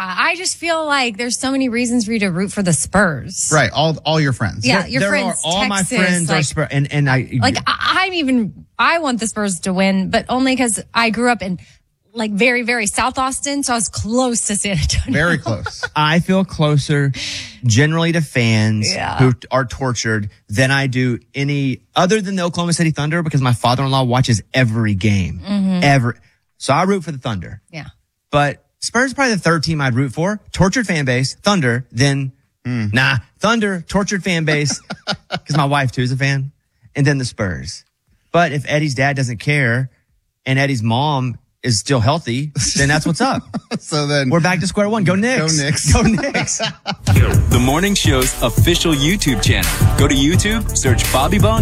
I just feel like there's so many reasons for you to root for the Spurs. Right. All your friends. Yeah, your friends. All Texas, my friends are Spurs. And I want the Spurs to win, but only because I grew up in like very, very South Austin, so I was close to San Antonio. Very close. I feel closer generally to fans Yeah. who are tortured than I do any other than the Oklahoma City Thunder because my father-in-law watches every game. Ever. So I root for the Thunder. Yeah. But Spurs is probably the third team I'd root for. Tortured fan base, Thunder, then Thunder, tortured fan base, because my wife too is a fan, and then the Spurs. But if Eddie's dad doesn't care and Eddie's mom is still healthy, then that's what's up. So then We're back to square one. Go Knicks. Go Knicks. Go Knicks. The morning show's official YouTube channel. Go to YouTube, search Bobby Bone